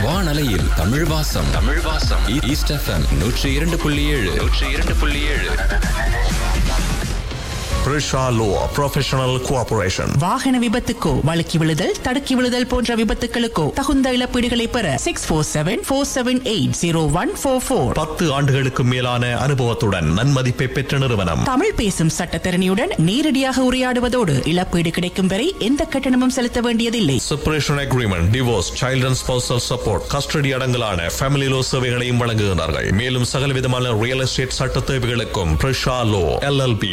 வானலையில் தமிழ் வாசம். East FM 102.7. Prisha Law Professional Cooperation. வாகன விபத்துக்கோ, வழுக்கி விழுதல், தடுக்கி விழுதல் போன்ற விபத்துகளுக்கோ தகுந்த இழப்பீடுகளை பெற 647-478-0144. 10 ஆண்டுகளுக்கு மேலான அனுபவத்துடன் நன்மதிப்பை பெற்ற நிறுவனம். தமிழ் பேசும் சட்டத்தரணியுடன் நேரடியாக உரையாடுவதோடு இழப்பீடு கிடைக்கும் வரை எந்த கட்டணமும் செலுத்த வேண்டியதில்லை. Separation agreement, divorce, child and spousal support, custody அடங்கலான family low சேவைகளையும் வழங்குகிறார்கள். மேலும் சகலவிதமான ரியல் எஸ்டேட் சட்ட தேவைகளுக்கும் Prisha Law LLP